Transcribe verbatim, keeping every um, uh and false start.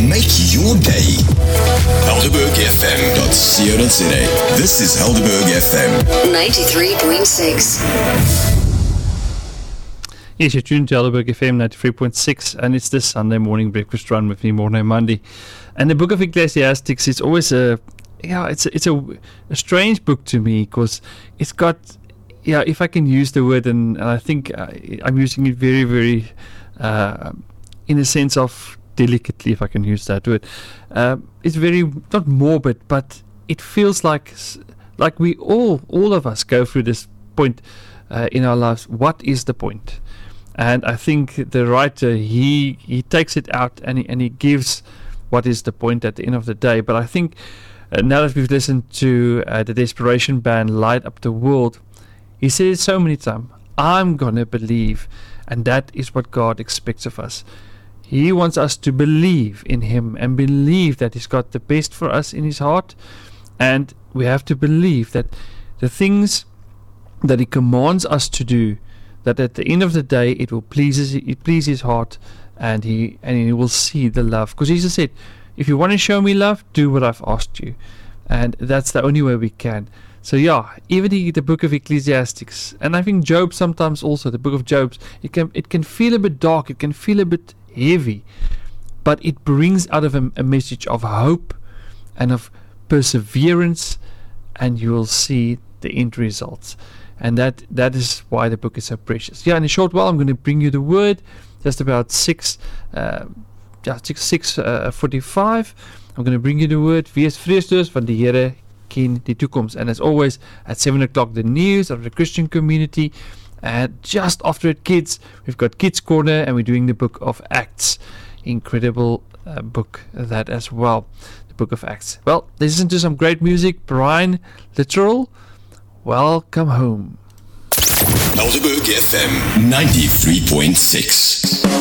Make your day. Helderberg F M dot co dot za. This is Helderberg F M ninety-three point six. Yes, you're tuned to Helderberg F M ninety-three point six, and it's this Sunday morning breakfast run with me, Morné Monday. And the book of Ecclesiastes is always a, yeah, it's a, it's a, a strange book to me, because it's got, yeah, if I can use the word, and, and I think I, I'm using it very, very, uh, in a sense of delicately, if I can use that word. Uh, it's very, not morbid, but it feels like, like we all, all of us go through this point uh, in our lives. What is the point? And I think the writer, he he takes it out and he, and he gives what is the point at the end of the day. But I think uh, now that we've listened to uh, the Desperation Band, Light Up the World, he said it so many times, I'm going to believe. And that is what God expects of us. He wants us to believe in Him and believe that He's got the best for us in His heart. And we have to believe that the things that He commands us to do, that at the end of the day it will please it please His heart, and he and he will see the love. Because Jesus said, if you want to show me love, do what I've asked you. And that's the only way we can. So yeah, even the, the book of Ecclesiastes, and I think Job sometimes also, the book of Job, it can it can feel a bit dark, it can feel a bit heavy, but it brings out of a, a message of hope and of perseverance, and you will see the end results. And that that is why the book is so precious. Yeah, in a short while I'm going to bring you the word, just about six, uh, yeah, six, six uh, forty-five. I'm going to bring you the word. Wees vreesloos, want die Here ken die toekoms. And as always, at seven o'clock, the news of the Christian community. And just after it, kids, we've got Kids Corner, and we're doing the book of Acts. Incredible uh, book, that as well. The book of Acts. Well, listen to some great music. Brian Littrell, Welcome Home. Helderberg F M ninety-three point six.